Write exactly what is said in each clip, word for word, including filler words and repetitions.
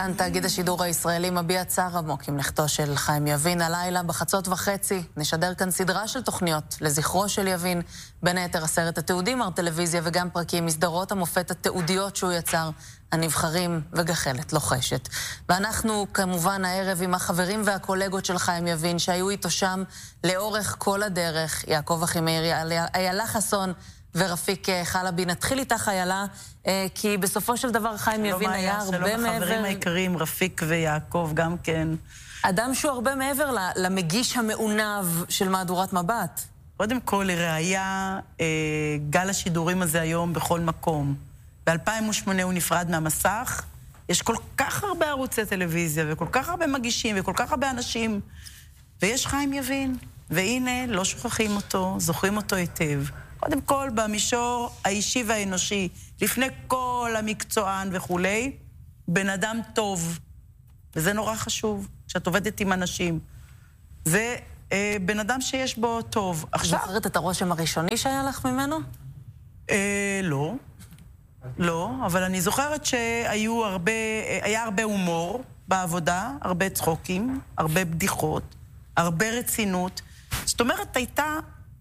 כאן תאגיד השידור הישראלי מביע צער עמוק עם לכתו של חיים יבין. הלילה בחצות וחצי נשדר כאן סדרה של תוכניות לזכרו של יבין, בין היתר הסרט התיעודי מר טלוויזיה וגם פרקים מסדרות המופת התיעודיות שהוא יצר, הנבחרים וגחלת לוחשת. ואנחנו כמובן הערב עם החברים והקולגות של חיים יבין שהיו איתו שם לאורך כל הדרך, יעקב אחימאיר, איילה חסון ורפיק חלבי. נתחיל איתך איילה, כי בסופו של דבר חיים יבין היה הרבה מעבר... שלום החברים היקרים, רפיק ויעקב גם כן. אדם שהוא הרבה מעבר למגיש המעונב של מהדורת מבט. קודם כל, לראיה, גל השידורים הזה היום בכל מקום. ב-אלפיים ושמונה הוא נפרד מהמסך, יש כל כך הרבה ערוצי טלוויזיה, וכל כך הרבה מגישים, וכל כך הרבה אנשים, ויש חיים יבין. והנה, לא שוכחים אותו, זוכרים אותו היטב. קודם כל, במישור האישי והאנושי, לפני כל המקצוען וכולי, בן אדם טוב. וזה נורא חשוב, כשאת עובדת עם אנשים. זה אה, בן אדם שיש בו טוב. עכשיו... זוכרת את הרושם הראשוני שהיה לך ממנו? אה, לא. לא, אבל אני זוכרת שהיו הרבה, היה הרבה הומור בעבודה, הרבה צחוקים, הרבה בדיחות, הרבה רצינות. זאת אומרת, הייתה...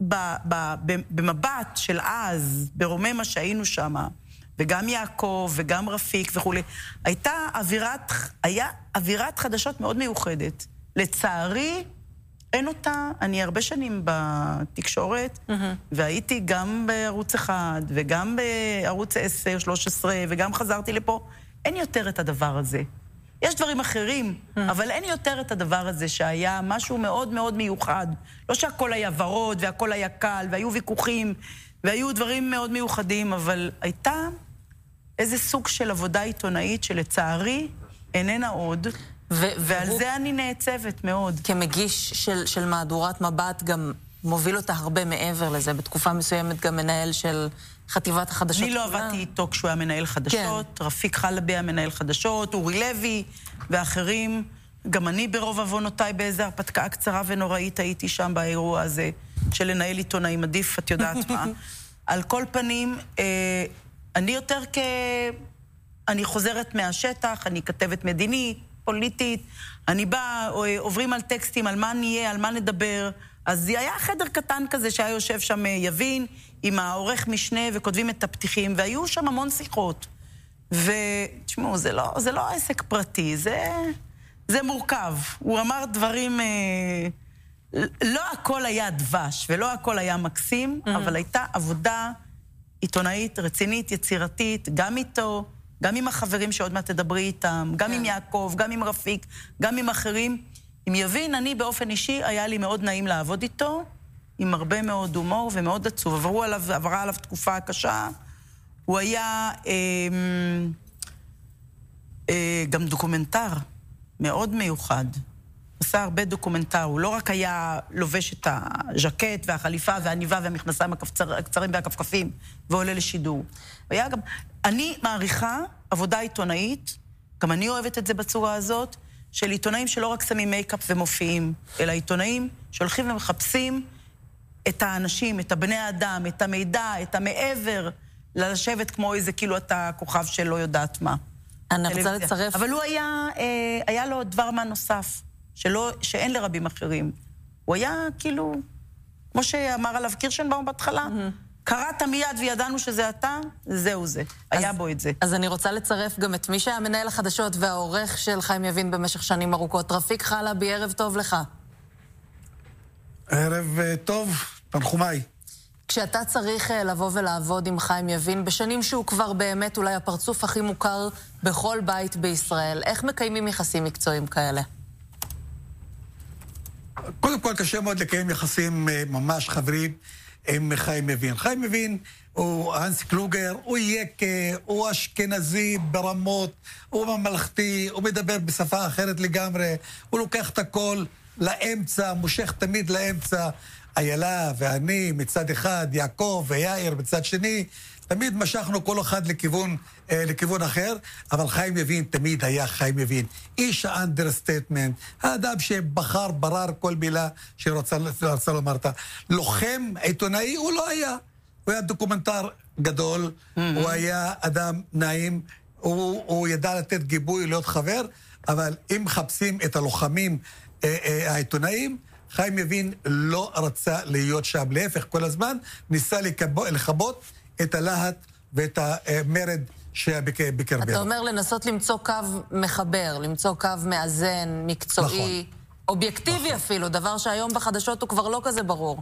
במבט של אז, ברוממה שהיינו שם, וגם יעקב וגם רפיק וכו', הייתה אווירת, היה אווירת חדשות מאוד מיוחדת. לצערי, אין אותה, אני הרבה שנים בתקשורת, mm-hmm. והייתי גם בערוץ אחד, וגם בערוץ עשר, שלוש עשרה, וגם חזרתי לפה. אין יותר את הדבר הזה. יש דברים אחרים, mm. אבל אין יותר את הדבר הזה שהיה משהו מאוד מאוד מיוחד. לא שהכל היה ורוד והכל היה קל, והיו ויכוחים, והיו דברים מאוד מיוחדים, אבל הייתה איזה סוג של עבודה עיתונאית שלצערי איננה עוד, ו- ועל זה אני נעצבת מאוד. כמגיש של, של מהדורת מבט גם מוביל אותה הרבה מעבר לזה, בתקופה מסוימת גם מנהל של... חטיבת החדשות. אני לא עבדתי איתו כשהוא היה מנהל חדשות, כן. רפיק חלבי היה מנהל חדשות, אורי לוי ואחרים. גם אני ברוב עוונותיי באיזו הרפתקה קצרה ונוראית הייתי שם באירוע הזה, של לנהל עיתונאים עדיף, את יודעת מה. על כל פנים, אה, אני יותר כ... אני חוזרת מהשטח, אני כתבת מדינית, פוליטית, אני באה, עוברים על טקסטים, על מה נהיה, על מה נדבר, אז היה חדר קטן כזה שהיה יושב שם יבין, עם העורך משנה וכותבים את הפתיחים, והיו שם המון שיחות. ותשמעו, זה לא, זה לא עסק פרטי, זה, זה מורכב. הוא אמר דברים, אה, לא הכל היה דבש, ולא הכל היה מקסים, mm-hmm. אבל הייתה עבודה עיתונאית, רצינית, יצירתית, גם איתו, גם עם החברים שעוד מעט תדברי איתם, גם yeah. עם יעקב, גם עם רפיק, גם עם אחרים. אם יבין, אני באופן אישי, היה לי מאוד נעים לעבוד איתו, עם הרבה מאוד הומור ומאוד עצוב. עברו עליו, עברה עליו תקופה קשה. הוא היה אה, אה, גם דוקומנטר מאוד מיוחד. עשה הרבה דוקומנטר. הוא לא רק היה לובש את הז'קט והחליפה והעניבה והמכנסיים הקצרים והכפכפים ועולה לשידור. הוא היה גם... אני מעריכה עבודה עיתונאית, גם אני אוהבת את זה בצורה הזאת, של עיתונאים שלא רק שמים מייקאפ ומופיעים, אלא עיתונאים שהולכים ומחפשים את האנשים, את הבני האדם, את המידע, את המעבר, לשבת כמו איזה כאילו אתה כוכב שלא יודעת מה. אני רוצה לצרף. אבל הוא היה, אה, היה לו דבר מה נוסף, שלא, שאין לרבים אחרים. הוא היה כאילו, כמו שאמר עליו קירשנבאום בהתחלה, mm-hmm. קראת מיד וידענו שזה אתה, זהו זה. אז, היה בו את זה. אז אני רוצה לצרף גם את מי שהיה מנהל החדשות והעורך של חיים יבין במשך שנים ארוכות. רפיק חלבי, ערב טוב לך. ערב טוב, תנחומיי. כשאתה צריך לבוא ולעבוד עם חיים יבין, בשנים שהוא כבר באמת אולי הפרצוף הכי מוכר בכל בית בישראל, איך מקיימים יחסים מקצועיים כאלה? קודם כל, קשה מאוד לקיים יחסים ממש חבריים עם חיים יבין. חיים יבין הוא הנס קלוגר, הוא יקה, הוא אשכנזי ברמות, הוא ממלכתי, הוא מדבר בשפה אחרת לגמרי, הוא לוקח את הכל לאמצע, מושך תמיד לאמצע. איילה ואני מצד אחד, יעקב ויאיר בצד שני, תמיד משכנו כל אחד לכיוון, אה, לכיוון אחר, אבל חיים יבין תמיד היה חיים יבין. איש האנדרסטייטמנט, האדם שבחר, ברר כל מילה שרצה רצה לומר אותה. לוחם עיתונאי הוא לא היה. הוא היה דוקומנטר גדול, mm-hmm. הוא היה אדם נעים, הוא, הוא ידע לתת גיבוי, להיות חבר, אבל אם מחפשים את הלוחמים אה, אה, העיתונאים, חיים יבין לא רצה להיות שם. להפך, כל הזמן ניסה לקבו, לחבות את הלהט ואת המרד שהיה בקרבנו. אתה אומר לנסות למצוא קו מחבר, למצוא קו מאזן, מקצועי, נכון. אובייקטיבי נכון. אפילו, דבר שהיום בחדשות הוא כבר לא כזה ברור.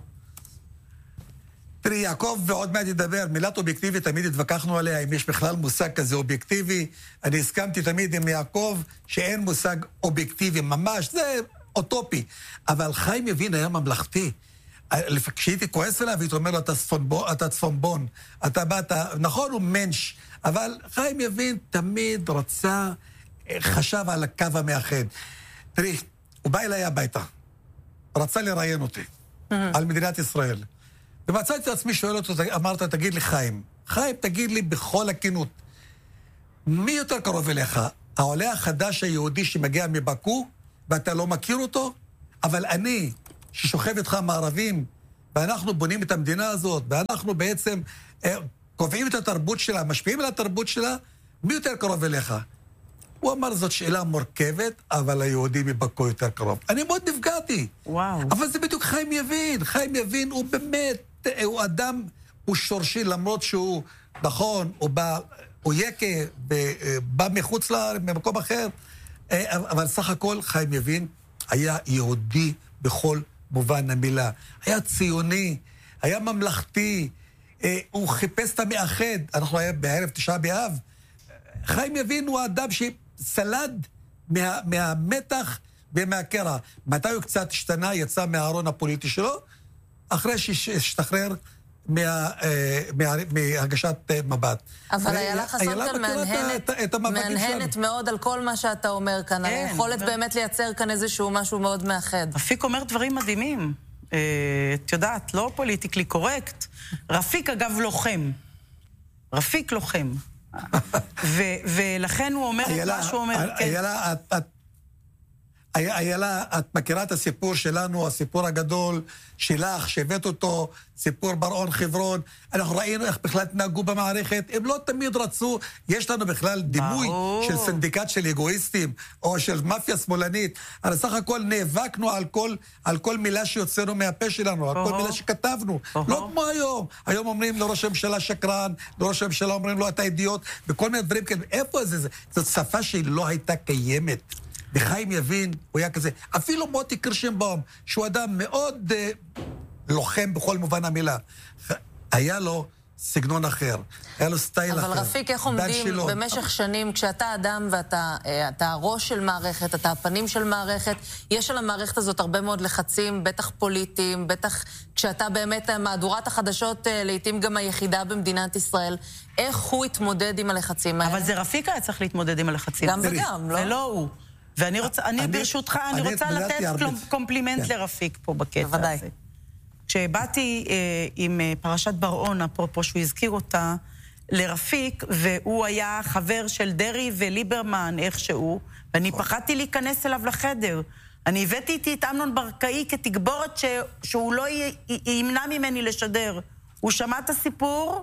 תראי, יעקב ועוד מעט ידבר, מילת אובייקטיבי תמיד התווכחנו עליה, אם יש בכלל מושג כזה אובייקטיבי. אני הסכמתי תמיד עם יעקב שאין מושג אובייקטיבי ממש, זה אוטופי. אבל חיים יבין היה ממלכתי. כשהייתי כועס עליו, הייתי אומר לו, אתה צפונבון, אתה באת, נכון, הוא מנש, אבל חיים יבין תמיד רצה, חשב על הקו המאחד. תראי, הוא בא אליי הביתה, רצה לראיין אותי, על מדינת ישראל. ומצאתי את עצמי שואל אותו, אמרת, תגיד לי חיים, חיים, תגיד לי בכל הכנות, מי יותר קרוב אליך? העולה החדש היהודי שמגיע מבקו, ואתה לא מכיר אותו? אבל אני, ששוכב איתך מערבים, ואנחנו בונים את המדינה הזאת, ואנחנו בעצם אה, קובעים את התרבות שלה, משפיעים על התרבות שלה, מי יותר קרוב אליך? הוא אמר, זאת שאלה מורכבת, אבל היהודי מבקו יותר קרוב. אני מאוד נפגעתי. וואו. אבל זה בדיוק חיים יבין. חיים יבין הוא באמת, הוא אדם, הוא שורשי, למרות שהוא, נכון, הוא בא, הוא יקה, בא מחוץ לארץ, במקום אחר, אבל סך הכל חיים יבין היה יהודי בכל מובן המילה. היה ציוני, היה ממלכתי, הוא חיפש את המאחד. אנחנו היה בערב תשעה באב. חיים יבין הוא האדם שסלד מה, מהמתח ומהקרע. מתי הוא קצת השתנה, יצא מהארון הפוליטי שלו? אחרי שהשתחרר מה, מה, מהגשת מבט. אבל איילה חסון כאן מהנהנת, מהנהנת מאוד על כל מה שאתה אומר כאן, על היכולת באמת לייצר כאן איזשהו משהו מאוד מאחד. רפיק אומר דברים מדהימים. את יודעת, לא פוליטיקלי קורקט. רפיק אגב לוחם. רפיק לוחם. ולכן הוא אומר את מה שהוא אומר. איילה, איילה, את מכירה את הסיפור שלנו, הסיפור הגדול שלך, שהבאת אותו, סיפור בר-און חברון. אנחנו ראינו איך בכלל תנהגו במערכת. הם לא תמיד רצו, יש לנו בכלל דימוי של סינדיקט של אגואיסטים, או של מאפיה שמאלנית. אבל סך הכל נאבקנו על כל, על כל מילה שיוצאנו מהפה שלנו, על כל מילה שכתבנו. לא כמו היום. היום אומרים לראש הממשלה שקרן, לראש הממשלה אומרים לו אתה אידיוט, וכל מיני דברים כאלה. איפה זה? זאת שפה שהיא לא הייתה קיימת. וחיים יבין, הוא היה כזה, אפילו מוטי קירשנבאום, שהוא אדם מאוד אה, לוחם בכל מובן המילה, היה לו סגנון אחר, היה לו סטייל אבל אחר. אבל רפיק, איך עומדים במשך שנים, כשאתה אדם ואתה אתה הראש של מערכת, אתה הפנים של מערכת, יש על המערכת הזאת הרבה מאוד לחצים, בטח פוליטיים, בטח כשאתה באמת מהדורת החדשות, לעתים גם היחידה במדינת ישראל, איך הוא התמודד עם הלחצים האלה? אבל זה רפיק היה צריך להתמודד עם הלחצים. גם וגם, לא? זה לא הוא. ואני רוצה, אני ברשותך, אני רוצה לתת קומפלימנט לרפיק פה בקטע הזה. כשבאתי עם פרשת בר-און, אפרופו שהוא הזכיר אותה, לרפיק, והוא היה חבר של דרי וליברמן איכשהו, ואני פחדתי להיכנס אליו לחדר. אני הבאתי איתי את אמנון ברקאי כתגבורת שהוא לא ימנע ממני לשדר. הוא שמע את הסיפור,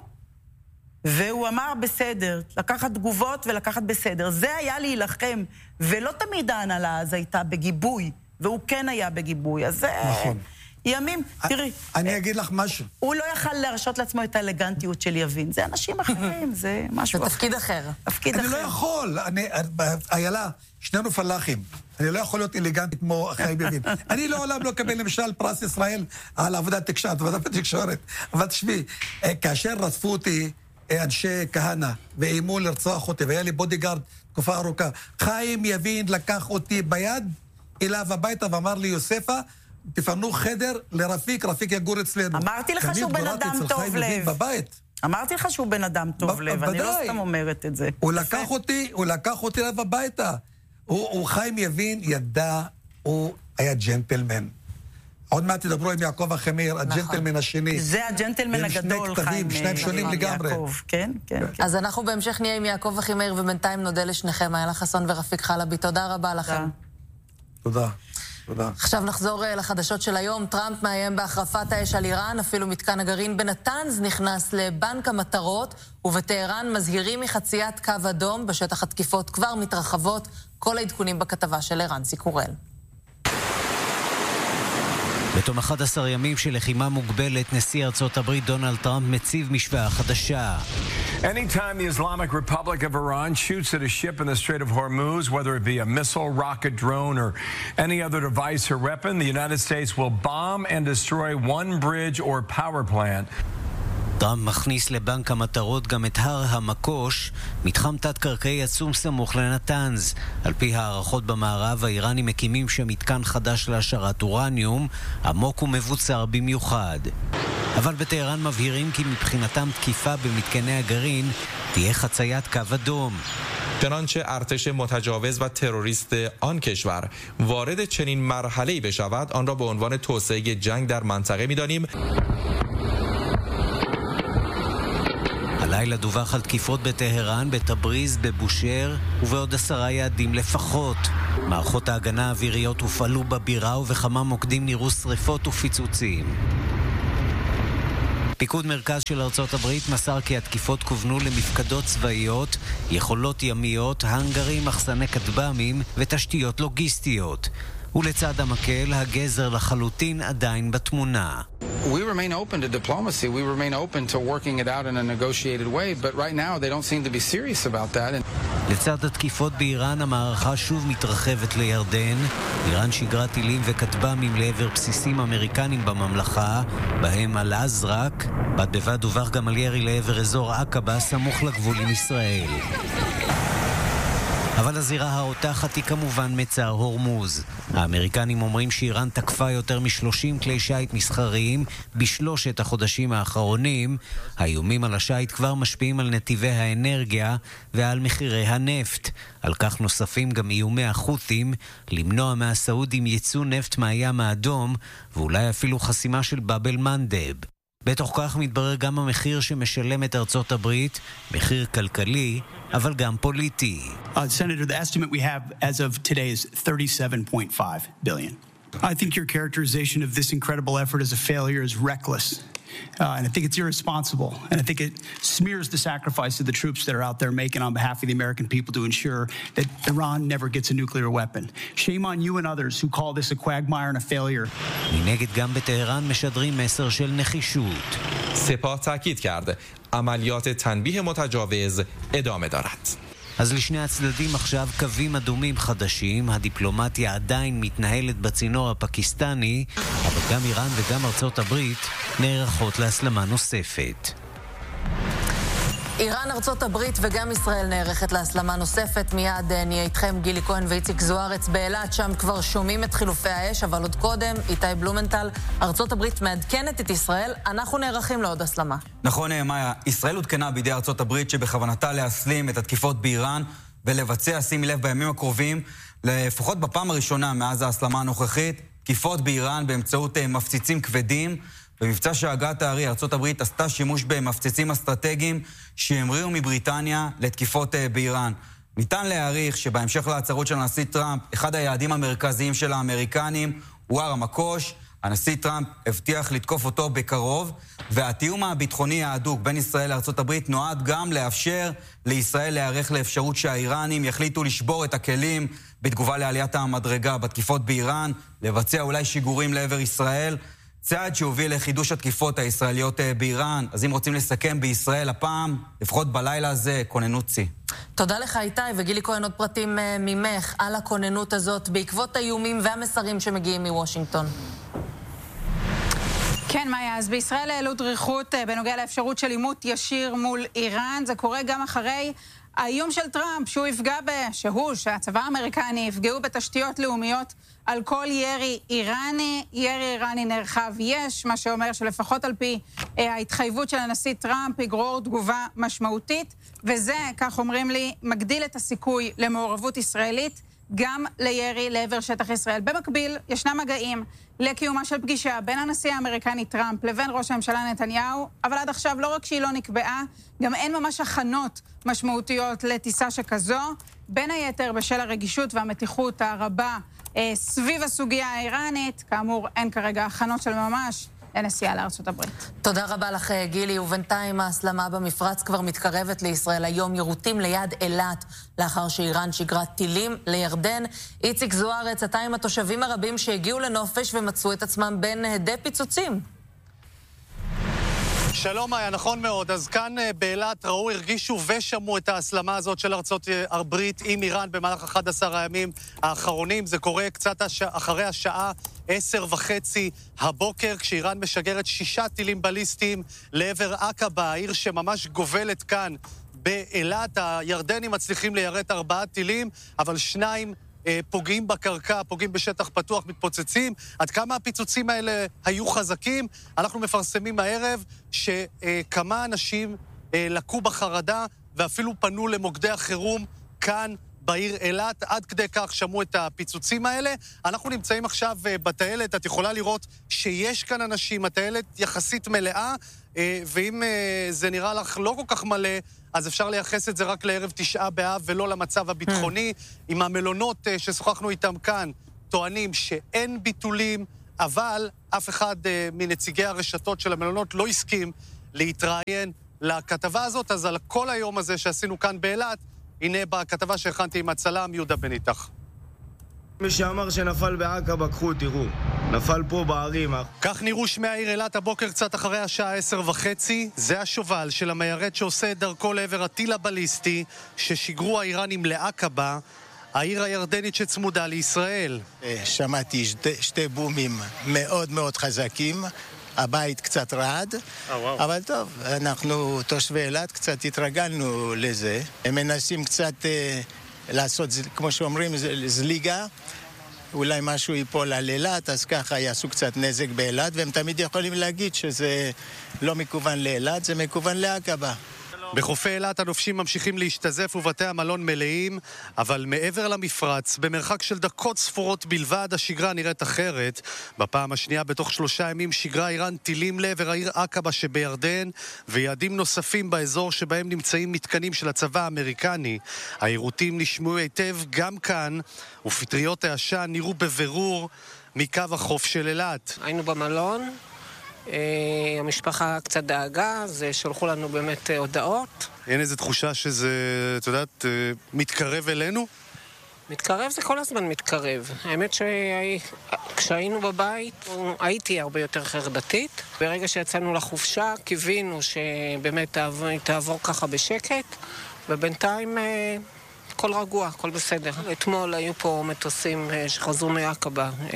והוא אמר בסדר, לקחת תגובות ולקחת בסדר. זה היה להילחם, ולא תמיד ההנהלה אז הייתה בגיבוי, והוא כן היה בגיבוי. אז זה נכון. ימים, תראי. אני אגיד לך משהו. הוא לא יכל להרשות לעצמו את האלגנטיות של יבין. זה אנשים אחרים, זה משהו אחר. זה תפקיד אחר. תפקיד אחר. אחר. אני לא יכול. איילה, שנינו פלאחים. אני לא יכול להיות אלגנטי כמו חיים יבין. אני לעולם לא אקבל למשל פרס ישראל על עבודת תקשורת, עבודת תקשורת. אבל תשמעי, כאשר רדפו אותי אנשי כהנא, ואיימו לרצוח אותי, והיה לי בודיגארד תקופה ארוכה. חיים יבין לקח אותי ביד אליו הביתה ואמר לי, יוספה, תפנו חדר לרפיק, רפיק יגור אצלנו. אמרתי לך שהוא בן אדם טוב לב. בבית. אמרתי לך שהוא בן אדם טוב לב, אני לא סתם אומרת את זה. הוא לקח אותי, הוא לקח אותי אליו הביתה. הוא חיים יבין, ידע, הוא היה ג'נטלמן. עוד מעט תדברו עם יעקב אחימאיר, הג'נטלמן השני. זה הג'נטלמן הגדול, חיים. שניים שונים לגמרי. כן, כן. אז אנחנו בהמשך נהיה עם יעקב אחימאיר, ובינתיים נודה לשניכם, איילה חסון ורפיק חלבי. תודה רבה לכם. תודה. תודה. עכשיו נחזור לחדשות של היום. טראמפ מאיים בהחרפת האש על איראן, אפילו מתקן הגרעין בנתנז נכנס לבנק המטרות, ובטהרן מזהירים מחציית קו אדום. בשטח התקיפות כבר מתרחבות. כל העדכונים בכתבה של ערנסי קורל. בתום אחד עשר ימים של לחימה מוגבלת, נשיא ארצות הברית דונלד טראמפ מציב משוואה חדשה. Anytime the Islamic Republic of Iran shoots at a ship in the Strait of Hormuz, whether it be a missile, rocket, drone, or any other device or weapon, the United States will bomb and destroy one bridge or power plant. טראמפ מכניס לבנק המטרות גם את הר המקוש, מתחם תת-קרקעי עצום סמוך לנתנז. על פי הערכות במערב, האיראנים מקימים שם מתקן חדש להשארת אורניום, עמוק ומבוצר במיוחד. אבל בטהרן מבהירים כי מבחינתם תקיפה במתקני הגרעין תהיה חציית קו אדום. چنانچه ارتش متجاوز و تروریست آن کشور وارد چنین مرحله‌ای بشود، آن را به عنوان توسعه جنگ در منطقه می‌دانیم. הלילה דווח על תקיפות בטהרן, בתבריז, בבושר ובעוד עשרה יעדים לפחות. מערכות ההגנה האוויריות הופעלו בבירה ובכמה מוקדים נראו שריפות ופיצוצים. פיקוד מרכז של ארצות הברית מסר כי התקיפות כוונו למפקדות צבאיות, יכולות ימיות, הנגרים, מחסני כטב"מים ותשתיות לוגיסטיות. ולצד המקל, הגזר לחלוטין עדיין בתמונה. We remain open to diplomacy. We remain open to working it out in a negotiated way, but right now they don't seem to be serious about that. לצד התקיפות באיראן, המערכה שוב מתרחבת לירדן. איראן שגרה טילים וכטב"מים לעבר בסיסים אמריקנים בממלכה, בהם אל-אזרק. בד בבד דווח גם על ירי לעבר אזור עקבה סמוך לגבול עם ישראל. אבל הזירה האותחת היא כמובן מצר הורמוז. האמריקנים אומרים שאיראן תקפה יותר מ-שלושים כלי שייט מסחריים בשלושת החודשים האחרונים. האיומים על השייט כבר משפיעים על נתיבי האנרגיה ועל מחירי הנפט. על כך נוספים גם איומי החות'ים למנוע מהסעודים ייצוא נפט מהים האדום, ואולי אפילו חסימה של באב אל-מנדב. בתוך כך מתברר גם המחיר שמשלמת ארצות הברית, מחיר כלכלי, אבל גם פוליטי. Uh, Senator, the estimate we have as of today is thirty-seven point five billion. I think your characterization of this incredible effort as a failure is reckless. Uh, and I think it's irresponsible. And I think it smears the sacrifice of the troops that are out there making on behalf of the American people to ensure that Iran never gets a nuclear weapon. Shame on you and others who call this a quagmire and a failure. מנגד גם בטהרן משדרים מסר של נחישות. سپاه تاکید کرده عملیات تنبیه متجاوز ادامه دارد. אז לשני הצדדים עכשיו קווים אדומים חדשים. הדיפלומטיה עדיין מתנהלת בצינור הפקיסטני, אבל גם איראן וגם ארצות הברית נערכות להסלמה נוספת. איראן, ארצות הברית וגם ישראל נערכת להסלמה נוספת. מיד נהיה איתכם גילי כהן ואיציק זוארץ באילת, שם כבר שומעים את חילופי האש, אבל עוד קודם איתי בלומנטל. ארצות הברית מעדכנת את ישראל, אנחנו נערכים לעוד הסלמה. נכון, מאיה, ישראל עודכנה בידי ארצות הברית שבכוונתה להסלים את התקיפות באיראן ולבצע, שימי לב, בימים הקרובים, לפחות בפעם הראשונה מאז ההסלמה הנוכחית, תקיפות באיראן באמצעות מפציצים כבדים. במבצע שהגעת הארי, ארצות הברית עשתה שימוש במפציצים אסטרטגיים שהמריאו מבריטניה לתקיפות באיראן. ניתן להעריך שבהמשך להצהרות של הנשיא טראמפ, אחד היעדים המרכזיים של האמריקנים הוא הר המקוש. הנשיא טראמפ הבטיח לתקוף אותו בקרוב, והתיאום הביטחוני ההדוק בין ישראל לארצות הברית נועד גם לאפשר לישראל להיערך לאפשרות שהאיראנים יחליטו לשבור את הכלים בתגובה לעליית המדרגה בתקיפות באיראן, לבצע אולי שיגורים לעבר ישראל, צעד שהוביל לחידוש התקיפות הישראליות באיראן. אז אם רוצים לסכם בישראל הפעם, לפחות בלילה הזה, כוננות צי. תודה לך איתי, וגילי כהן עוד פרטים ממך על הכוננות הזאת בעקבות האיומים והמסרים שמגיעים מוושינגטון. כן, מאיה, אז בישראל העלו דריכות בנוגע לאפשרות של עימות ישיר מול איראן. זה קורה גם אחרי האיום של טראמפ שהוא יפגע ב... שהוא, שהצבא האמריקני יפגעו בתשתיות לאומיות על כל ירי איראני. ירי איראני נרחב יש, מה שאומר שלפחות על פי ההתחייבות של הנשיא טראמפ יגרור תגובה משמעותית, וזה, כך אומרים לי, מגדיל את הסיכוי למעורבות ישראלית גם לירי לעבר שטח ישראל. במקביל, ישנם מגעים לקיומה של פגישה בין הנשיא האמריקני טראמפ לבין ראש הממשלה נתניהו, אבל עד עכשיו לא רק שהיא לא נקבעה, גם אין ממש הכנות משמעותיות לטיסה שכזו, בין היתר בשל הרגישות והמתיחות הרבה סביב הסוגיה האיראנית. כאמור, אין כרגע הכנות של ממש לנסיעה לארצות הברית. תודה רבה לך, גילי, ובינתיים ההסלמה במפרץ כבר מתקרבת לישראל. היום יירוטים ליד אילת, לאחר שאיראן שגרה טילים לירדן. איציק זוארץ, אתה עם התושבים הרבים שהגיעו לנופש ומצאו את עצמם בין הדי פיצוצים. שלום היה, נכון מאוד. אז כאן באילת ראו, הרגישו ושמעו את ההסלמה הזאת של ארצות הברית עם איראן במהלך אחד עשר הימים האחרונים. זה קורה קצת הש... אחרי השעה עשר וחצי הבוקר, כשאיראן משגרת שישה טילים בליסטיים לעבר עקבה, העיר שממש גובלת כאן באילת. הירדנים מצליחים ליירט ארבעה טילים, אבל שניים פוגעים בקרקע, פוגעים בשטח פתוח, מתפוצצים. עד כמה הפיצוצים האלה היו חזקים? אנחנו מפרסמים הערב שכמה אנשים לקו בחרדה ואפילו פנו למוקדי החירום כאן בעיר אילת, עד כדי כך שמעו את הפיצוצים האלה. אנחנו נמצאים עכשיו בטיילת, את יכולה לראות שיש כאן אנשים, הטיילת יחסית מלאה, ואם זה נראה לך לא כל כך מלא, אז אפשר לייחס את זה רק לערב תשעה באב ולא למצב הביטחוני. עם המלונות ששוחחנו איתם כאן, טוענים שאין ביטולים, אבל אף אחד מנציגי הרשתות של המלונות לא הסכים להתראיין לכתבה הזאת. אז על כל היום הזה שעשינו כאן באילת, הנה בכתבה שהכנתי עם הצלם יהודה בן איתך. מי שאמר שנפל בעקבה, קחו, תראו. נפל פה בערים. כך נראו שמי העיר אילת הבוקר קצת אחרי השעה עשר וחצי. זה השובל של המיירט שעושה את דרכו לעבר הטיל הבליסטי ששיגרו האיראנים לעקבה, העיר הירדנית שצמודה לישראל. שמעתי שתי, שתי בומים מאוד מאוד חזקים. הבית קצת רעד, oh, wow. אבל טוב, אנחנו תושבי אילת קצת התרגלנו לזה. הם מנסים קצת אה, לעשות, כמו שאומרים, זליגה. אולי משהו ייפול על אילת, אז ככה יעשו קצת נזק באילת, והם תמיד יכולים להגיד שזה לא מכוון לאילת, זה מכוון לעקבה. בחופי אילת הנופשים ממשיכים להשתזף ובתי המלון מלאים, אבל מעבר למפרץ, במרחק של דקות ספורות בלבד, השגרה נראית אחרת. בפעם השנייה בתוך שלושה ימים שגרה איראן טילים לעבר העיר עקבה שבירדן, ויעדים נוספים באזור שבהם נמצאים מתקנים של הצבא האמריקני. היירוטים נשמעו היטב גם כאן, ופטריות העשן נראו בבירור מקו החוף של אילת. היינו במלון. Uh, המשפחה קצת דאגה, אז שלחו לנו באמת uh, הודעות. אין איזו תחושה שזה, את יודעת, uh, מתקרב אלינו? מתקרב זה כל הזמן מתקרב. האמת שכשהיינו בבית, הייתי הרבה יותר חרדתית. ברגע שיצאנו לחופשה, קיווינו שבאמת תעבור, תעבור ככה בשקט, ובינתיים uh, כל רגוע, כל בסדר. אתמול היו פה מטוסים uh, שחזרו מעקבה. Uh,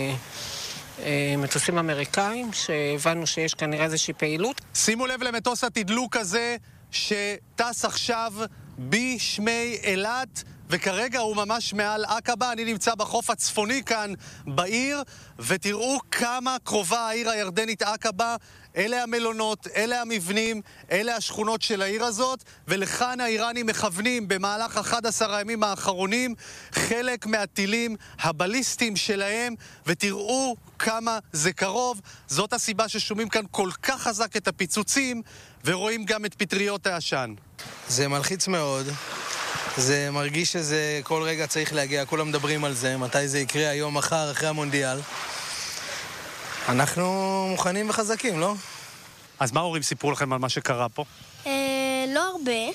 מטוסים אמריקאים, שהבנו שיש כנראה איזושהי פעילות. שימו לב למטוס התדלוק הזה שטס עכשיו בשמי אילת, וכרגע הוא ממש מעל עקבה. אני נמצא בחוף הצפוני כאן בעיר, ותראו כמה קרובה העיר הירדנית עקבה. אלה המלונות, אלה המבנים, אלה השכונות של העיר הזאת, ולכאן האיראנים מכוונים במהלך אחד עשר הימים האחרונים חלק מהטילים הבליסטיים שלהם, ותראו כמה זה קרוב. זאת הסיבה ששומעים כאן כל כך חזק את הפיצוצים, ורואים גם את פטריות העשן. זה מלחיץ מאוד. זה מרגיש שזה כל רגע צריך להגיע, כולם מדברים על זה, מתי זה יקרה, היום, מחר, אחרי המונדיאל. אנחנו מוכנים וחזקים, לא? אז מה ההורים סיפרו לכם על מה שקרה פה? אה, לא הרבה.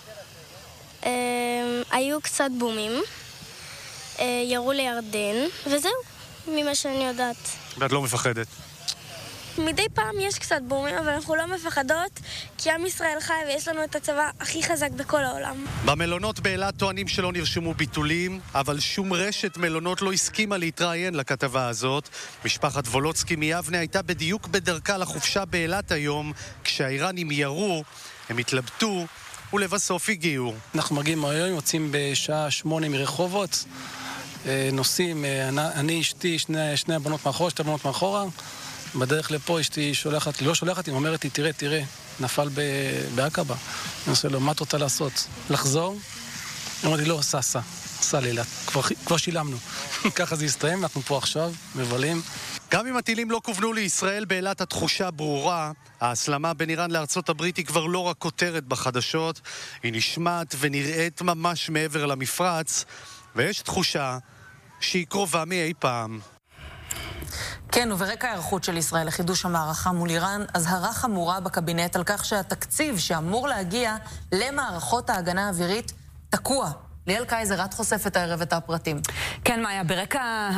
אה, היו קצת בומים. אה, ירו לירדן, וזהו, ממה שאני יודעת. ואת לא מפחדת? מדי פעם יש קצת בומים, אבל אנחנו לא מפחדות, כי עם ישראל חי ויש לנו את הצבא הכי חזק בכל העולם. במלונות באילת טוענים שלא נרשמו ביטולים, אבל שום רשת מלונות לא הסכימה להתראיין לכתבה הזאת. משפחת וולוצקי מיבנה הייתה בדיוק בדרכה לחופשה באילת היום, כשהאיראנים ירו, הם התלבטו, ולבסוף הגיעו. אנחנו מגיעים היום, יוצאים בשעה שמונה מרחובות, נוסעים, אני, אשתי, שני, שני הבנות מאחורה, שתי הבנות מאחורה. בדרך לפה אשתי שולחת, לא שולחת, היא אומרת לי, תראה, תראה, נפל בעקבה. אני עושה לו, מה את רוצה לעשות? לחזור? היא אומרת לי, לא, סע, סע, סע לאילת. כבר, כבר שילמנו. ככה זה יסתיים, אנחנו פה עכשיו, מבלים. גם אם הטילים לא כוונו לישראל, באילת התחושה ברורה. ההסלמה בין איראן לארצות הברית היא כבר לא רק כותרת בחדשות, היא נשמעת ונראית ממש מעבר למפרץ, ויש תחושה שהיא קרובה מאי פעם. כן, וברקע ההיערכות של ישראל לחידוש המערכה מול איראן, אזהרה חמורה בקבינט על כך שהתקציב שאמור להגיע למערכות ההגנה האווירית תקוע. ליאל קייזר, את חושפת הערב את הפרטים. כן, מאיה, ברקע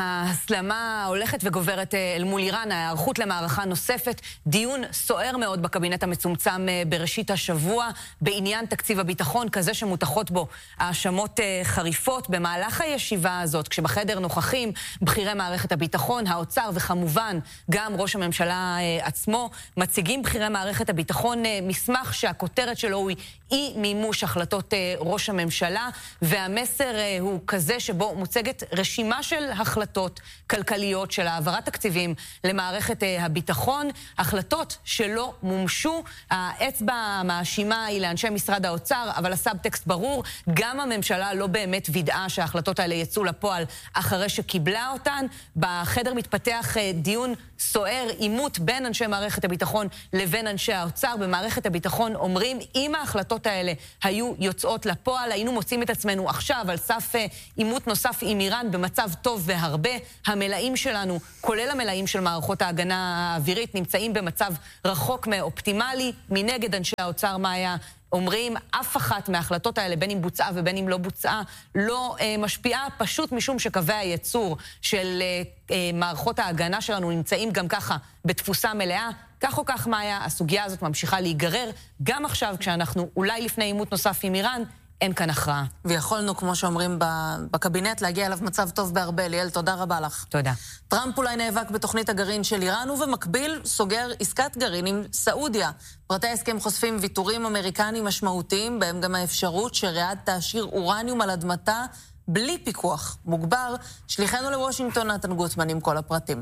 ההסלמה הולכת וגוברת אל מול איראן, ההיערכות למערכה נוספת, דיון סוער מאוד בקבינט המצומצם בראשית השבוע, בעניין תקציב הביטחון, כזה שמותחות בו האשמות חריפות. במהלך הישיבה הזאת, כשבחדר נוכחים בכירי מערכת הביטחון, האוצר וכמובן גם ראש הממשלה עצמו, מציגים בכירי מערכת הביטחון מסמך שהכותרת שלו הוא אי מימוש החלטות ראש הממשלה, והמסר הוא כזה שבו מוצגת רשימה של החלטות כלכליות של העברת תקציבים למערכת הביטחון, החלטות שלא מומשו. האצבע המאשימה היא לאנשי משרד האוצר, אבל הסאבטקסט ברור, גם הממשלה לא באמת וידעה שההחלטות האלה יצאו לפועל אחרי שקיבלה אותן. בחדר מתפתח דיון סוער, עימות בין אנשי מערכת הביטחון לבין אנשי האוצר. במערכת הביטחון אומרים, אם ההחלטות האלה היו יוצאות לפועל, היינו מוצאים את עצמנו עכשיו על סף עימות נוסף עם איראן במצב טוב והרבה. המלאים שלנו, כולל המלאים של מערכות ההגנה האווירית, נמצאים במצב רחוק מאופטימלי. מנגד אנשי האוצר, מאיה, אומרים, אף אחת מההחלטות האלה, בין אם בוצעה ובין אם לא בוצעה, לא אה, משפיעה, פשוט משום שקווי הייצור של אה, מערכות ההגנה שלנו נמצאים גם ככה בתפוסה מלאה. כך או כך, מאיה, הסוגיה הזאת ממשיכה להיגרר, גם עכשיו כשאנחנו אולי לפני עימות נוסף עם איראן, אין כאן הכרעה. ויכולנו, כמו שאומרים בקבינט, להגיע אליו מצב טוב בהרבה. ליאל, תודה רבה לך. תודה. טראמפ אולי נאבק בתוכנית הגרעין של איראן, ובמקביל סוגר עסקת גרעין עם סעודיה. פרטי ההסכם חושפים ויתורים אמריקניים משמעותיים, בהם גם האפשרות שריאד תעשיר אורניום על אדמתה בלי פיקוח מוגבר. שליחנו לוושינגטון נתן גוטמן עם כל הפרטים.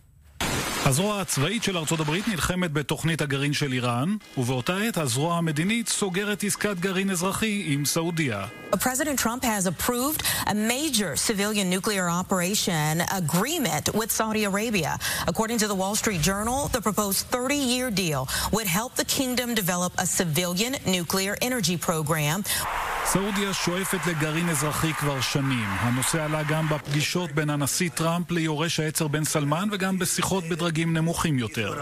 הזרוע הצבאית של ארצות הברית נלחמת בתוכנית הגרעין של איראן, ובאותה עת הזרוע המדינית סוגרת עסקת גרעין אזרחי עם סעודיה. President Trump has approved a major civilian nuclear operation agreement with Saudi Arabia. According to the Wall Street Journal, the proposed thirty-year deal would help the kingdom develop a civilian nuclear energy program. סעודיה שואפת לגרעין אזרחי כבר שנים. הנושא עלה גם בפגישות בין הנשיא טראמפ ליורש העצר בן סלמן, וגם בשיחות בדרגים נמוכים יותר.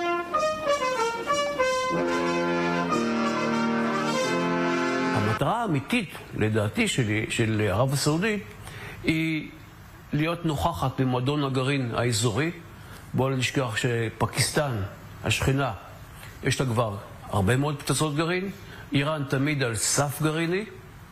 המטרה האמיתית, לדעתי, שלי, של ערב הסעודית, היא להיות נוכחת במועדון הגרעין האזורי. בואו לא נשכח שפקיסטן, השכנה, יש לה כבר הרבה מאוד פצצות גרעין. איראן תמיד על סף גרעיני,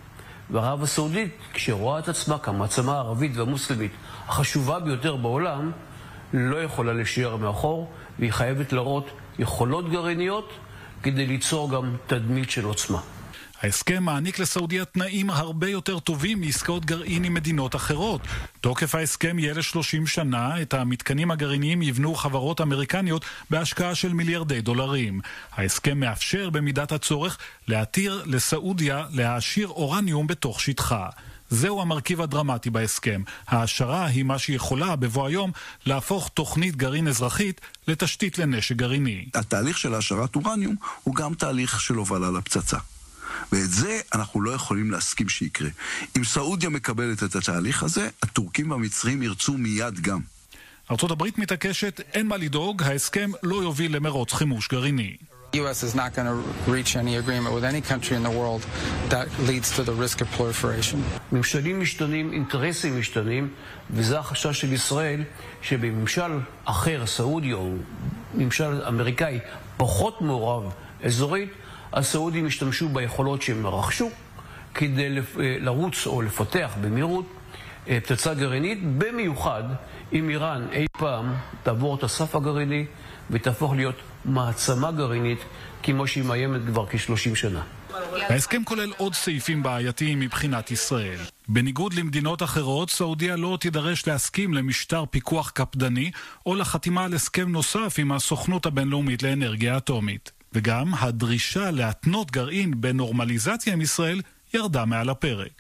וערב הסעודית, כשרואה את עצמה כמעצמה הערבית והמוסלמית החשובה ביותר בעולם, לא יכולה להישאר מאחור, והיא חייבת להראות יכולות גרעיניות כדי ליצור גם תדמית של עוצמה. ההסכם מעניק לסעודיה תנאים הרבה יותר טובים מעסקאות גרעין עם מדינות אחרות. תוקף ההסכם יהיה ל-שלושים שנה, את המתקנים הגרעיניים יבנו חברות אמריקניות בהשקעה של מיליארדי דולרים. ההסכם מאפשר במידת הצורך להתיר לסעודיה להעשיר אורניום בתוך שטחה. זהו המרכיב הדרמטי בהסכם. ההשערה היא מה שיכולה בבוא היום להפוך תוכנית גרעין אזרחית לתשתית לנשק גרעיני. התהליך של העשרת אורניום הוא גם תהליך של הובלה לפצצה. ואת זה אנחנו לא יכולים להסכים שיקרה. אם סעודיה מקבלת את התהליך הזה, הטורקים והמצרים ירצו מיד גם. ארצות הברית מתעקשת, אין מה לדאוג, ההסכם לא יוביל למרוץ חימוש גרעיני. U S is not going to reach any agreement with any country in the world that leads to the risk of proliferation. ממשלים משתנים, אינטרסים משתנים, וזה החשש של ישראל, שבממשל אחר, סעודי או ממשל אמריקאי, פחות מעורב אזורית, הסעודים השתמשו ביכולות שהם רכשו כדי לרוץ או לפתח במהירות פצצה גרעינית, במיוחד אם איראן אי פעם תעבור את הסף הגרעיני ותהפוך להיות מעצמה גרעינית כמו שהיא מאיימת כבר כ-שלושים שנה. ההסכם כולל עוד סעיפים בעייתיים מבחינת ישראל. בניגוד למדינות אחרות, סעודיה לא תידרש להסכים למשטר פיקוח קפדני או לחתימה על הסכם נוסף עם הסוכנות הבינלאומית לאנרגיה אטומית. וגם הדרישה להתנות גרעין בנורמליזציה עם ישראל ירדה מעל הפרק.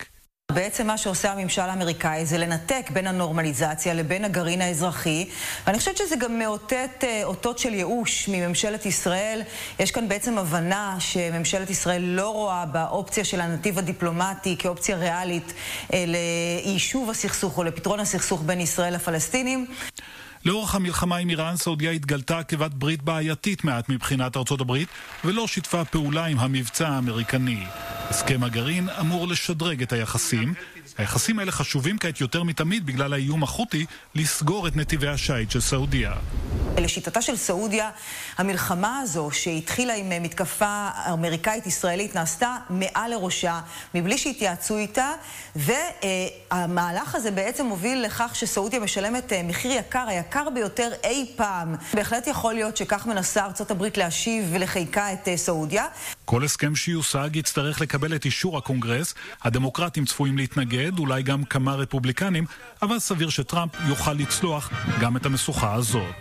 בעצם מה שעושה הממשל האמריקאי זה לנתק בין הנורמליזציה לבין הגרעין האזרחי, ואני חושבת שזה גם מאותת אותות של ייאוש מממשלת ישראל. יש כאן בעצם הבנה שממשלת ישראל לא רואה באופציה של הנתיב הדיפלומטי כאופציה ריאלית ליישוב הסכסוך או לפתרון הסכסוך בין ישראל לפלסטינים. לאורך המלחמה עם איראן, סעודיה התגלתה כבת ברית בעייתית מעט מבחינת ארצות הברית, ולא שיתפה פעולה עם המבצע האמריקני. הסכם הגרעין אמור לשדרג את היחסים. היחסים האלה חשובים כעת יותר מתמיד בגלל האיום החותי לסגור את נתיבי השיט של סעודיה. לשיטתה של סעודיה, המלחמה הזו שהתחילה עם מתקפה אמריקאית-ישראלית נעשתה מעל לראשה, מבלי שהתייעצו איתה, והמהלך הזה בעצם מוביל לכך שסעודיה משלמת מחיר יקר, היקר ביותר אי פעם. בהחלט יכול להיות שכך מנסה ארצות הברית להשיב ולחיקה את סעודיה. כל הסכם שיושג יצטרך לקבל את אישור הקונגרס. הדמוקרטים צפויים להתנגד, אולי גם כמה רפובליקנים, אבל סביר שטראמפ יוכל לצלוח גם את המשוכה הזאת.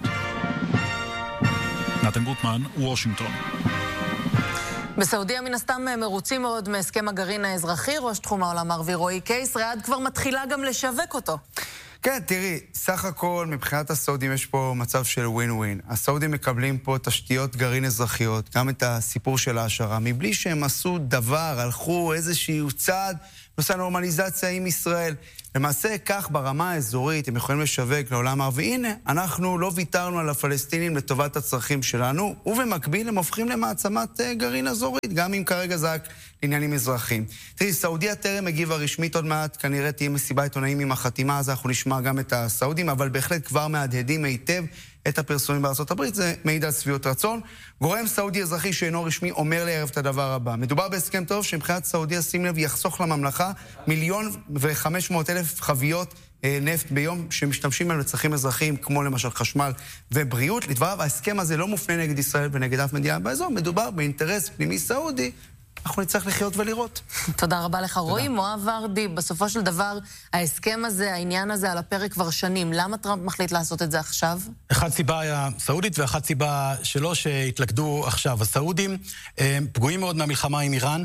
נתן גוטמן, וושינגטון. בסעודיה מן הסתם מרוצים מאוד מהסכם הגרעין האזרחי. ראש תחום העולם הערבי רועי קייס, ריאד כבר מתחילה גם לשווק אותו. כן, תראי, סך הכל מבחינת הסעודים יש פה מצב של ווין ווין. הסעודים מקבלים פה תשתיות גרעין אזרחיות, גם את הסיפור של ההשערה, מבלי שהם עשו דבר, הלכו איזשהו צעד, נושא נורמליזציה עם ישראל. למעשה כך ברמה האזורית הם יכולים לשווק לעולם הערבי. הנה, אנחנו לא ויתרנו על הפלסטינים לטובת הצרכים שלנו, ובמקביל הם הופכים למעצמת גרעין אזורית, גם אם כרגע זה רק לעניינים אזרחיים. תראי, סעודיה טרם הגיבה רשמית, עוד מעט כנראה תהיה מסיבה עיתונאים עם החתימה, אז אנחנו נשמע גם את הסעודים, אבל בהחלט כבר מהדהדים היטב את הפרסומים בארצות הברית, זה מעיד על שביעות רצון. גורם סעודי אזרחי שאינו רשמי אומר לערב את הדבר הבא. מדובר בהסכם טוב שמבחינת סעודיה, שים לב, יחסוך לממלכה מיליון וחמש מאות אלף חביות אה, נפט ביום שמשתמשים בהם לצרכים אזרחיים, כמו למשל חשמל ובריאות. לדבריו, ההסכם הזה לא מופנה נגד ישראל ונגד אף מדינה באזור, מדובר באינטרס פנימי סעודי. אנחנו נצטרך לחיות ולראות. תודה רבה לך, רועי. מואב ורדי, בסופו של דבר, ההסכם הזה, העניין הזה על הפרק כבר שנים. למה טראמפ מחליט לעשות את זה עכשיו? אחד סיבה היה סעודית ואחת סיבה שלא שהתלכדו עכשיו. הסעודים פגועים מאוד מהמלחמה עם איראן,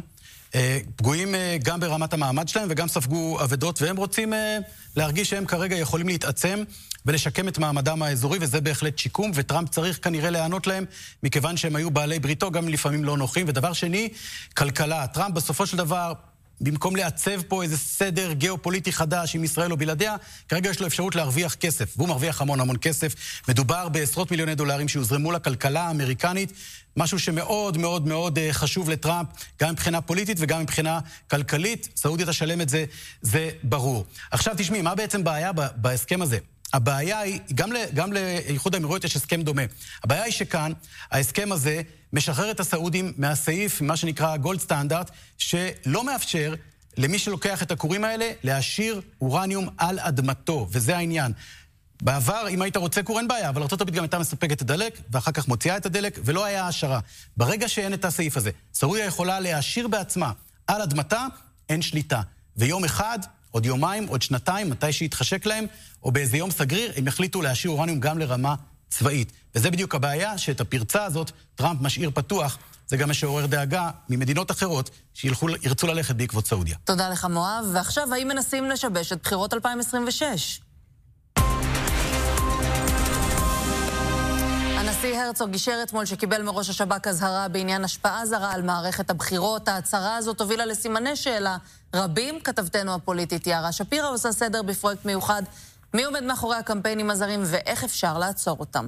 פגועים גם ברמת המעמד שלהם וגם ספגו עבדות, והם רוצים להרגיש שהם כרגע יכולים להתעצם ולשקם את מעמדם האזורי, וזה בהחלט שיקום, וטראמפ צריך כנראה לענות להם, מכיוון שהם היו בעלי בריתו, גם לפעמים לא נוחים. ודבר שני, כלכלה. טראמפ בסופו של דבר, במקום לעצב פה איזה סדר גיאופוליטי חדש עם ישראל או בלעדיה, כרגע יש לו אפשרות להרוויח כסף, והוא מרוויח המון המון כסף. מדובר בעשרות מיליוני דולרים שיוזרמו לכלכלה האמריקנית, משהו שמאוד מאוד מאוד חשוב לטראמפ, גם מבחינה פוליטית וגם מבחינה כלכלית. סעודיה תשלם את זה, זה ברור. עכשיו תשמעי, מה בעצם בעיה בהסכם הזה? הבעיה היא, גם, ל, גם לאיחוד האמירויות יש הסכם דומה. הבעיה היא שכאן, ההסכם הזה משחרר את הסעודים מהסעיף, מה שנקרא גולד סטנדרט, שלא מאפשר למי שלוקח את הכורים האלה להשאיר אורניום על אדמתו, וזה העניין. בעבר, אם היית רוצה כור, אין בעיה, אבל ארצות הברית גם הייתה מספקת את הדלק, ואחר כך מוציאה את הדלק, ולא היה השערה. ברגע שאין את הסעיף הזה, סעודיה יכולה להשאיר בעצמה על אדמתה, אין שליטה. ויום אחד, עוד יומיים, עוד שנתיים, מתי שיתחשק להם, או באיזה יום סגריר, הם יחליטו להשאיר אורניום גם לרמה צבאית. וזה בדיוק הבעיה, שאת הפרצה הזאת טראמפ משאיר פתוח. זה גם משעורר דאגה ממדינות אחרות שירצו ללכת בעקבות סעודיה. תודה לך, מואב. ועכשיו, האם מנסים לשבש את בחירות אלפיים עשרים ושש? הנשיא הרצוג אישר אתמול שקיבל מראש השב"כ הזהרה בעניין השפעה זרה על מערכת הבחירות. ההצהרה הזאת הובילה לסימני שאלה רבים. כתבתנו הפוליטית יערה שפירא עושה סדר בפרויקט מיוחד. מי עומד מאחורי הקמפיינים הזרים ואיך אפשר לעצור אותם?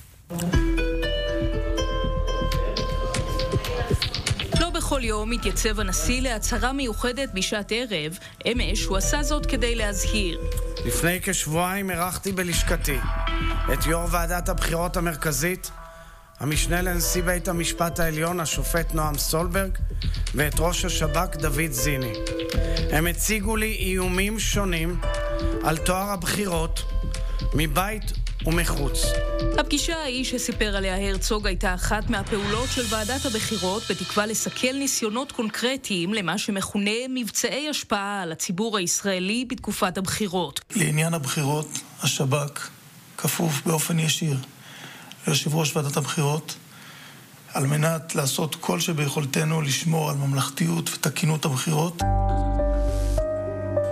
לא בכל יום מתייצב הנשיא להצהרה מיוחדת בשעת ערב. אמש הוא עשה זאת כדי להזהיר. לפני כשבועיים ערכתי בלשכתי את יו"ר ועדת הבחירות המרכזית, המשנה לנשיא בית המשפט העליון, השופט נועם סולברג, ואת ראש השב"כ דוד זיני. הם הציגו לי איומים שונים על תואר הבחירות מבית ומחוץ. הפגישה ההיא שסיפר עליה הרצוג הייתה אחת מהפעולות של ועדת הבחירות בתקווה לסכל ניסיונות קונקרטיים למה שמכונה מבצעי השפעה על הציבור הישראלי בתקופת הבחירות. לעניין הבחירות, השב"כ כפוף באופן ישיר ליושב ראש ועדת הבחירות על מנת לעשות כל שביכולתנו לשמור על ממלכתיות ותקינות הבחירות.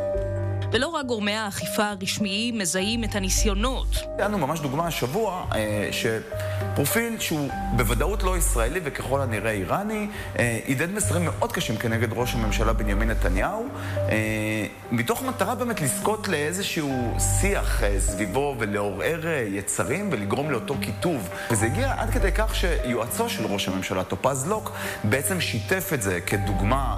ולא רק גורמי האכיפה הרשמיים מזהים את הניסיונות. היינו ממש דוגמה השבוע שפרופיל שהוא בוודאות לא ישראלי וככל הנראה איראני, עידד מסרים מאוד קשים כנגד ראש הממשלה בנימין נתניהו, מתוך מטרה באמת לזכות לאיזשהו שיח סביבו ולעורר יצרים ולגרום לאותו כיתוב. וזה הגיע עד כדי כך שיועצו של ראש הממשלה, טופז לוק, בעצם שיתף את זה כדוגמה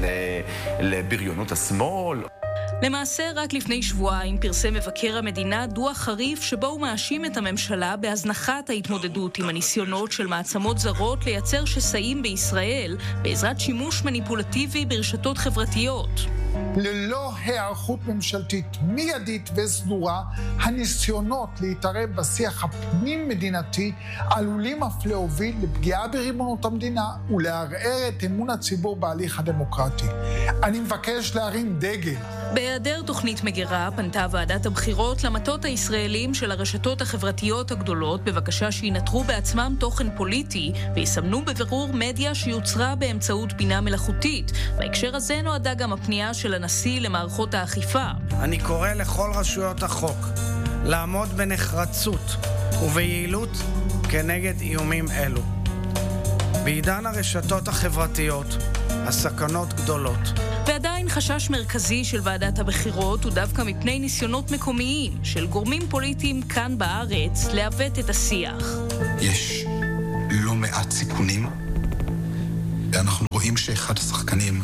לבריונות השמאל. למעשה, רק לפני שבועיים פרסם מבקר המדינה דוח חריף שבו הוא מאשים את הממשלה בהזנחת ההתמודדות עם הניסיונות של מעצמות זרות לייצר שסעים בישראל בעזרת שימוש מניפולטיבי ברשתות חברתיות. ללא היערכות ממשלתית מיידית וסדורה, הניסיונות להתערב בשיח הפנים-מדינתי עלולים אף להוביל לפגיעה בריבונות המדינה ולערער את אמון הציבור בהליך הדמוקרטי. אני מבקש להרים דגל. בהיעדר תוכנית מגירה פנתה ועדת הבחירות למטות הישראלים של הרשתות החברתיות הגדולות בבקשה שינטרו בעצמם תוכן פוליטי ויסמנו בבירור מדיה שיוצרה באמצעות בינה מלאכותית. בהקשר הזה נועדה גם הפנייה של הנשיא למערכות האכיפה. אני קורא לכל רשויות החוק לעמוד בנחרצות וביעילות כנגד איומים אלו. בעידן הרשתות החברתיות הסכנות גדולות. ועדיין חשש מרכזי של ועדת הבחירות הוא דווקא מפני ניסיונות מקומיים של גורמים פוליטיים כאן בארץ לעוות את השיח. יש לא מעט סיכונים, ואנחנו רואים שאחד השחקנים,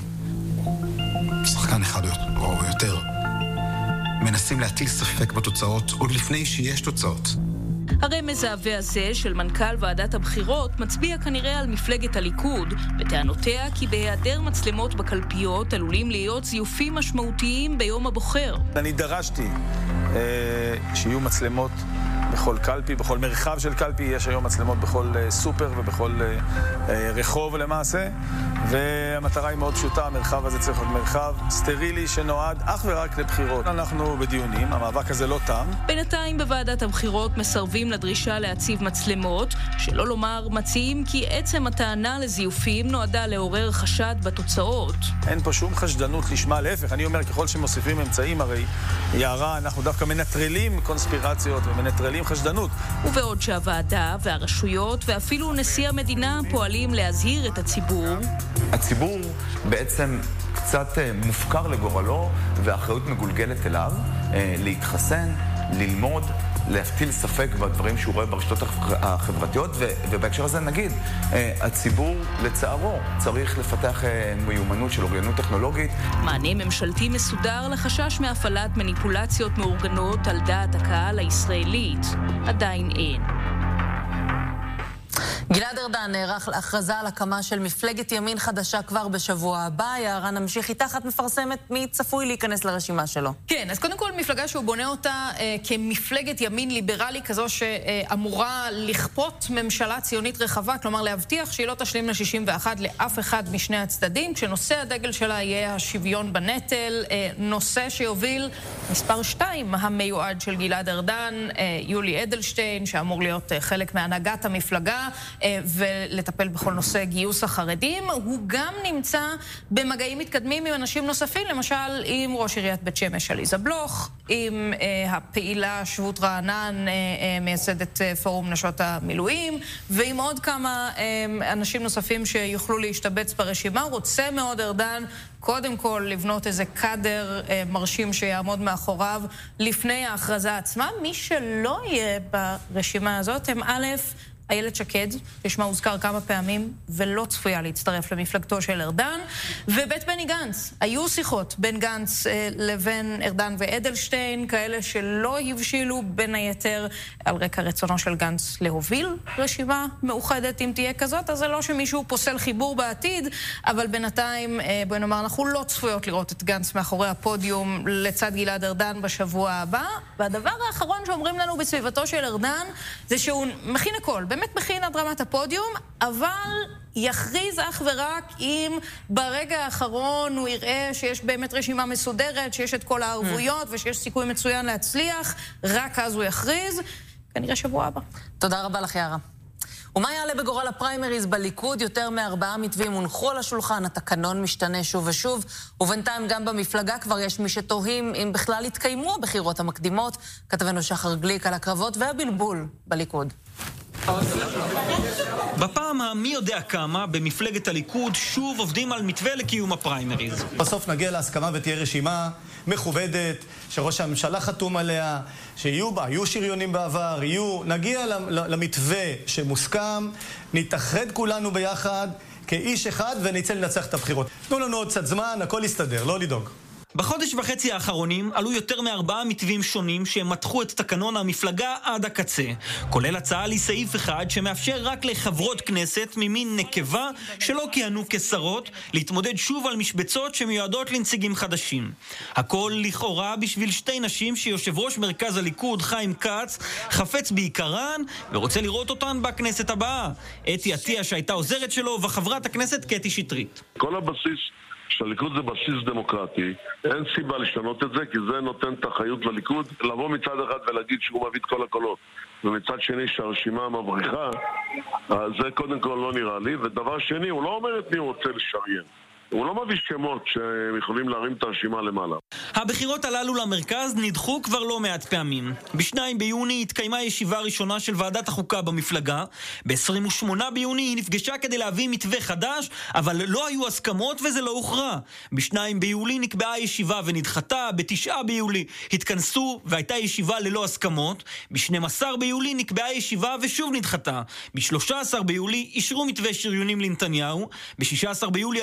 שחקן אחד או יותר, מנסים להטיל ספק בתוצאות עוד לפני שיש תוצאות. הרמז העווה הזה של מנכ"ל ועדת הבחירות מצביע כנראה על מפלגת הליכוד, בטענותיה כי בהיעדר מצלמות בקלפיות עלולים להיות זיופים משמעותיים ביום הבוחר. אני דרשתי אה, שיהיו מצלמות בכל קלפי, בכל מרחב של קלפי, יש היום מצלמות בכל אה, סופר ובכל אה, אה, רחוב למעשה, והמטרה היא מאוד פשוטה, המרחב הזה צריך להיות מרחב סטרילי שנועד אך ורק לבחירות. אנחנו בדיונים, המאבק הזה לא תם. בינתיים בוועדת הבחירות מסרבים לדרישה להציב מצלמות, שלא לומר מציעים כי עצם הטענה לזיופים נועדה לעורר חשד בתוצאות. אין פה שום חשדנות לשמה, להפך, אני אומר ככל שמוסיפים אמצעים, הרי יערה, אנחנו דווקא מנטרלים קונספירציות ומנטרלים חשדנות. ובעוד שהוועדה והרשויות ואפילו נשיא המדינה פועלים להזהיר את הציבור, הציבור בעצם קצת מופקר לגורלו והאחריות מגולגלת אליו להתחסן, ללמוד, להפתיל ספק בדברים שהוא רואה ברשתות החברתיות, ובהקשר הזה נגיד, הציבור לצערו צריך לפתח מיומנות של אוריינות טכנולוגית. מענה ממשלתי מסודר לחשש מהפעלת מניפולציות מאורגנות על דעת הקהל הישראלית עדיין אין. גלעד ארדן נערך להכרזה על הקמה של מפלגת ימין חדשה כבר בשבוע הבא. יערה, נמשיך איתך, את מפרסמת מי צפוי להיכנס לרשימה שלו. כן, אז קודם כל מפלגה שהוא בונה אותה אה, כמפלגת ימין ליברלי, כזו שאמורה לכפות ממשלה ציונית רחבה, כלומר להבטיח שהיא לא תשלים ל-שישים ואחת לאף אחד משני הצדדים, כשנושא הדגל שלה יהיה השוויון בנטל, אה, נושא שיוביל מספר שתיים המיועד של גלעד ארדן, אה, יולי אדלשטיין, שאמור להיות אה, חלק מהנהגת המפלגה, ולטפל בכל נושא גיוס החרדים. הוא גם נמצא במגעים מתקדמים עם אנשים נוספים, למשל עם ראש עיריית בית שמש עליזה בלוך, עם אה, הפעילה שבות רענן, אה, אה, מייסדת אה, פורום נשות המילואים, ועם עוד כמה אה, אנשים נוספים שיוכלו להשתבץ ברשימה. רוצה מאוד ארדן קודם כל לבנות איזה קאדר אה, מרשים שיעמוד מאחוריו לפני ההכרזה עצמה. מי שלא יהיה ברשימה הזאת הם א', איילת שקד, ששמה הוזכר כמה פעמים, ולא צפויה להצטרף למפלגתו של ארדן, ובית בני גנץ. היו שיחות בין גנץ אה, לבין ארדן ואדלשטיין, כאלה שלא הבשילו בין היתר על רקע רצונו של גנץ להוביל רשימה מאוחדת אם תהיה כזאת, אז זה לא שמישהו פוסל חיבור בעתיד, אבל בינתיים, אה, בואי נאמר, אנחנו לא צפויות לראות את גנץ מאחורי הפודיום לצד גלעד ארדן בשבוע הבא, והדבר האחרון שאומרים לנו בסביבתו של ארדן, זה שהוא מכין הכל, באמת מכין עד רמת הפודיום, אבל יכריז אך ורק אם ברגע האחרון הוא יראה שיש באמת רשימה מסודרת, שיש את כל הערבויות ושיש סיכוי מצוין להצליח, רק אז הוא יכריז, כנראה שבוע הבא. תודה רבה לך יערה. ומה יעלה בגורל הפריימריז בליכוד? יותר מארבעה מתווים הונחו על השולחן, התקנון משתנה שוב ושוב, ובינתיים גם במפלגה כבר יש מי שתוהים אם בכלל התקיימו הבחירות המקדימות. כתבנו שחר גליק על הקרבות והבלבול בליכוד. בפעם המי יודע כמה, במפלגת הליכוד שוב עובדים על מתווה לקיום הפריימריז. בסוף נגיע להסכמה ותהיה רשימה מכובדת, שראש הממשלה חתום עליה, שיהיו בה, יהיו שריונים בעבר, יהיו, נגיע למתווה שמוסכם, נתאחד כולנו ביחד כאיש אחד ונצא לנצח את הבחירות. תנו לנו עוד קצת זמן, הכל יסתדר, לא לדאוג. בחודש וחצי האחרונים עלו יותר מארבעה מתווים שונים שמתחו את תקנון המפלגה עד הקצה, כולל הצעה לסעיף אחד שמאפשר רק לחברות כנסת ממין נקבה שלא כיהנו כשרות להתמודד שוב על משבצות שמיועדות לנציגים חדשים. הכל לכאורה בשביל שתי נשים שיושב ראש מרכז הליכוד חיים כץ חפץ בעיקרן ורוצה לראות אותן בכנסת הבאה, אתי עטיה שהייתה עוזרת שלו וחברת הכנסת קטי שטרית. כל הבסיס שהליכוד זה בסיס דמוקרטי, אין סיבה לשנות את זה, כי זה נותן את האחריות לליכוד, לבוא מצד אחד ולהגיד שהוא מביא את כל הקולות, ומצד שני שהרשימה מבריחה, זה קודם כל לא נראה לי, ודבר שני, הוא לא אומר את מי הוא רוצה לשריין. הוא לא מביא שמות שהם יכולים להרים את הרשימה למעלה. הבחירות הללו למרכז נדחו כבר לא מעט פעמים. בשניים ביוני התקיימה ישיבה ראשונה של ועדת החוקה במפלגה. ב-עשרים ושמונה ביוני היא נפגשה כדי להביא מתווה חדש, אבל לא היו הסכמות וזה לא הוכרע. בשניים ביולי נקבעה ישיבה ונדחתה. בתשעה ביולי התכנסו והייתה ישיבה ללא הסכמות. ב-שנים עשר ביולי נקבעה ישיבה ושוב נדחתה. ב-שלושה עשר ביולי אישרו מתווה שריונים לנתניהו. ב-שישה עשר ביולי